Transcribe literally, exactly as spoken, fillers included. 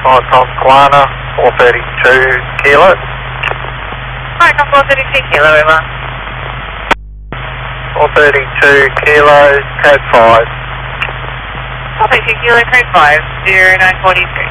five Tom Kwana, four thirty-two kilo. Hi, come four thirty-two kilo, over. four thirty-two kilo, code five. four thirty-two kilo, code five, zero nine forty-two.